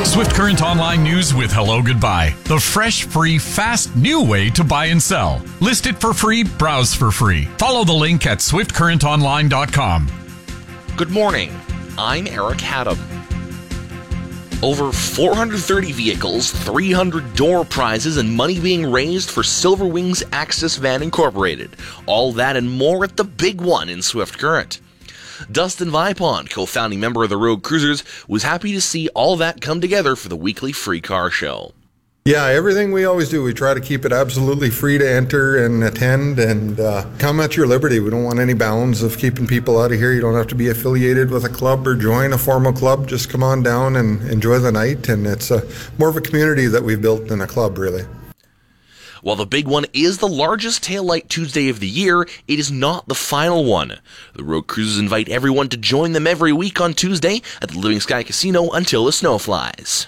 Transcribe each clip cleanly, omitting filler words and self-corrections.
Swift Current Online News with Hello Goodbye. The fresh, free, fast, new way to buy and sell. List it for free, browse for free. Follow the link at swiftcurrentonline.com. Good morning. I'm Eric Haddam. Over 430 vehicles, 300 door prizes, and money being raised for Silver Wings Access Van Incorporated. All that and more at the big one in Swift Current. Dustin Vipon, co-founding member of the Road Cruisers, was happy to see all that come together for the weekly free car show. Yeah, everything we always do, we try to keep it absolutely free to enter and attend, and come at your liberty. We don't want any bounds of keeping people out of here. You don't have to be affiliated with a club or join a formal club. Just come on down and enjoy the night, and it's more of a community that we've built than a club, really. While the big one is the largest Taillight Tuesday of the year, it is not the final one. The Road Cruisers invite everyone to join them every week on Tuesday at the Living Sky Casino until the snow flies.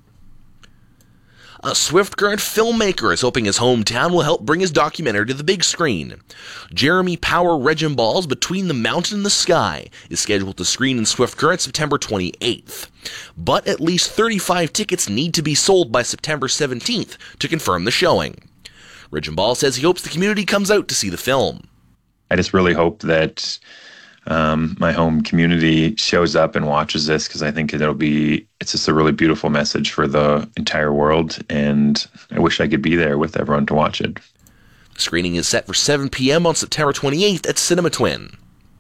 A Swift Current filmmaker is hoping his hometown will help bring his documentary to the big screen. Jeremy Power Regimball's Between the Mountain and the Sky is scheduled to screen in Swift Current September 28th. But at least 35 tickets need to be sold by September 17th to confirm the showing. Regimball says he hopes the community comes out to see the film. I just really hope that my home community shows up and watches this, because I think it's just a really beautiful message for the entire world, and I wish I could be there with everyone to watch it. The screening is set for 7 p.m. on September 28th at Cinema Twin.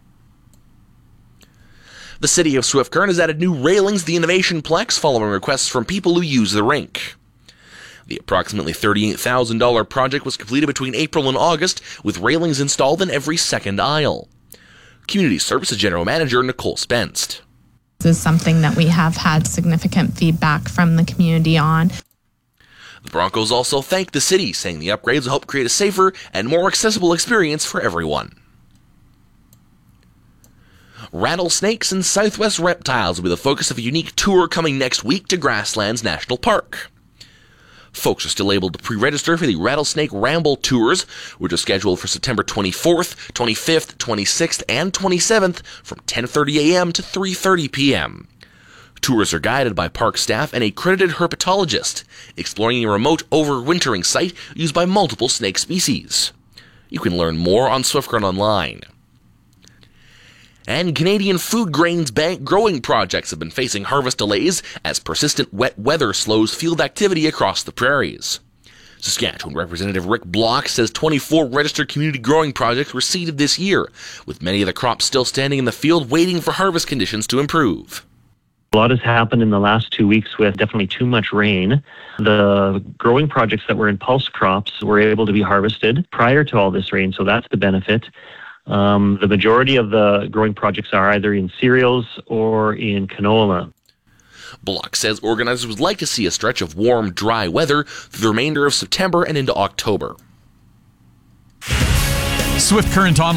The city of Swift Current has added new railings to the Innovation Plex following requests from people who use the rink. The approximately $38,000 project was completed between April and August, with railings installed in every second aisle. Community Services General Manager Nicole Spenst. This is something that we have had significant feedback from the community on. The Broncos also thanked the city, saying the upgrades will help create a safer and more accessible experience for everyone. Rattlesnakes and Southwest reptiles will be the focus of a unique tour coming next week to Grasslands National Park. Folks are still able to pre-register for the Rattlesnake Ramble Tours, which are scheduled for September 24th, 25th, 26th, and 27th from 10:30 a.m. to 3:30 p.m. Tours are guided by park staff and a accredited herpetologist, exploring a remote overwintering site used by multiple snake species. You can learn more on Swift Current Online. And Canadian Food Grains Bank growing projects have been facing harvest delays as persistent wet weather slows field activity across the prairies. Saskatchewan Representative Rick Block says 24 registered community growing projects were seeded this year, with many of the crops still standing in the field waiting for harvest conditions to improve. A lot has happened in the last 2 weeks with definitely too much rain. The growing projects that were in pulse crops were able to be harvested prior to all this rain, so that's the benefit. The majority of the growing projects are either in cereals or in canola. Block says organizers would like to see a stretch of warm, dry weather through the remainder of September and into October. Swift Current Online.